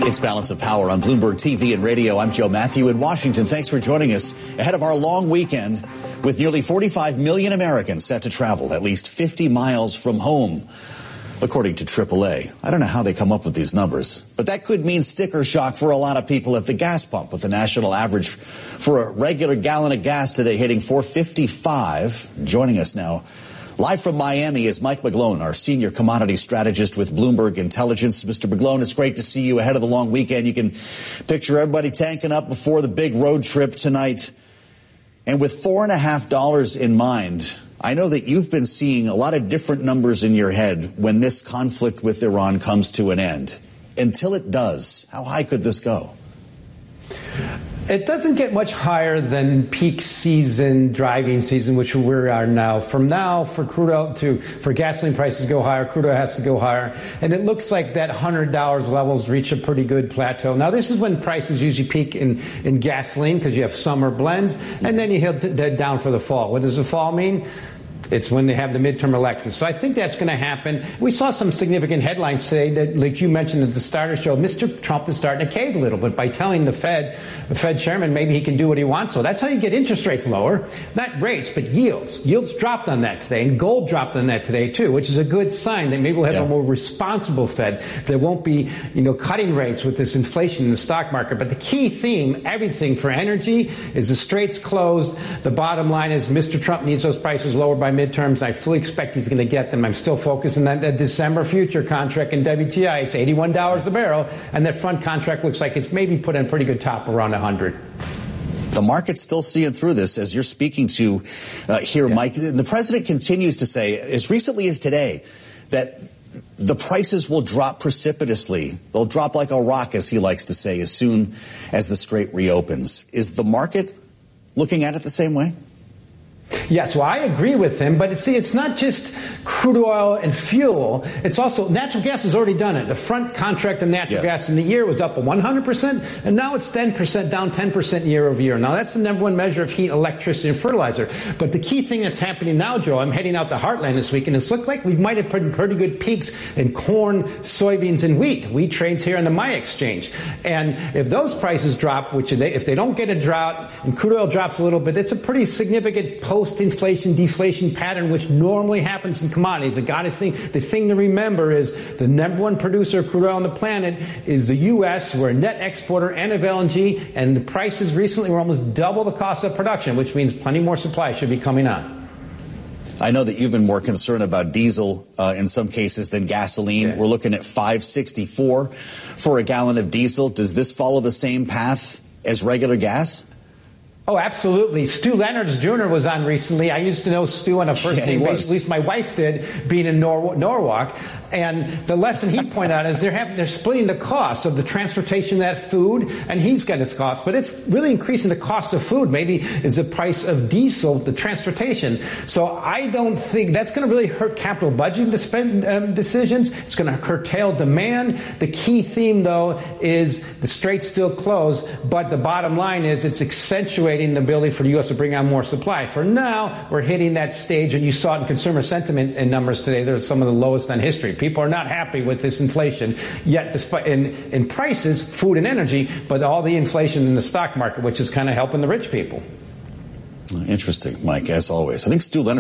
It's Balance of Power on Bloomberg TV and radio. I'm Joe Matthew in Washington. Thanks for joining us ahead of our long weekend with nearly 45 million Americans set to travel at least 50 miles from home, according to AAA. I don't know how they come up with these numbers, but that could mean sticker shock for a lot of people at the gas pump, with the national average for a regular gallon of gas today hitting $4.55. Joining us now live from Miami is Mike McGlone, our senior commodity strategist with Bloomberg Intelligence. Mr. McGlone, it's great to see you ahead of the long weekend. You can picture everybody tanking up before the big road trip tonight. And with $4.50 in mind, I know that you've been seeing a lot of different numbers in your head when this conflict with Iran comes to an end. Until it does, how high could this go? It doesn't get much higher than peak season, driving season, which we are now. From now, for crude oil for gasoline prices to go higher, crude oil has to go higher. And it looks like that $100 levels reach a pretty good plateau. Now, this is when prices usually peak in gasoline because you have summer blends, and then you head down for the fall. What does the fall mean? It's when they have the midterm elections. So I think that's going to happen. We saw some significant headlines today that, like you mentioned at the start of the show, Mr. Trump is starting to cave a little bit by telling the Fed chairman maybe he can do what he wants. So that's how you get interest rates lower. Not rates, but yields. Yields dropped on that today, and gold dropped on that today, too, which is a good sign that maybe we'll have a more responsible Fed. There won't be, cutting rates with this inflation in the stock market. But the key theme, everything for energy, is the straits closed. The bottom line is Mr. Trump needs those prices lower by midterms. I fully expect he's going to get them. I'm still focused on that December future contract in WTI. It's $81 a barrel, and that front contract looks like it's maybe put in a pretty good top around 100. The market's still seeing through this as you're speaking to here, Mike. The president continues to say, as recently as today, that the prices will drop precipitously. They'll drop like a rock, as he likes to say, as soon as the strait reopens. Is the market looking at it the same way? Yes, well, I agree with him, but it's not just crude oil and fuel. It's also natural gas has already done it. The front contract of natural gas in the year was up 100%, and now it's 10%, down 10% year over year. Now, that's the number one measure of heat, electricity, and fertilizer. But the key thing that's happening now, Joe, I'm heading out to Heartland this week, and it's looked like we might have put pretty good peaks in corn, soybeans, and wheat. Wheat trades here on the My Exchange. And if those prices drop, if they don't get a drought and crude oil drops a little bit, it's a pretty significant post-inflation deflation pattern, which normally happens in commodities. The thing to remember is the number one producer of crude oil on the planet is the U.S. We're a net exporter and of LNG, and the prices recently were almost double the cost of production, which means plenty more supply should be coming on. I know that you've been more concerned about diesel in some cases than gasoline. We're looking at $5.64 for a gallon of diesel. Does this follow the same path as regular gas? Oh, absolutely. Stu Leonard Jr. was on recently. I used to know Stu on a first name basis. At least my wife did, being in Norwalk. And the lesson he pointed out is they're splitting the cost of the transportation of that food, and he's got his cost. But it's really increasing the cost of food. Maybe is the price of diesel, the transportation. So I don't think that's going to really hurt capital budgeting decisions. It's going to curtail demand. The key theme, though, is the strait's still closed, but the bottom line is it's accentuating the ability for the U.S. to bring on more supply. For now, we're hitting that stage, and you saw it in consumer sentiment and numbers today. They're some of the lowest on history. People are not happy with this inflation, yet despite in prices, food and energy, but all the inflation in the stock market, which is kind of helping the rich people. Interesting, Mike, as always. I think Stu Leonard